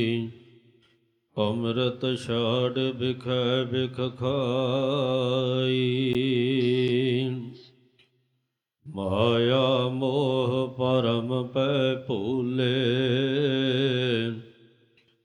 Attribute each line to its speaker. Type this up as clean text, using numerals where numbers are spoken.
Speaker 1: ਅੰਮ੍ਰਿਤ ਛਾੜ ਬਿਖੈ ਬਿਖ ਖਾਈ। ਮਾਇਆ ਮੋਹ ਪਰਮ ਪੈ ਭੂਲੇ,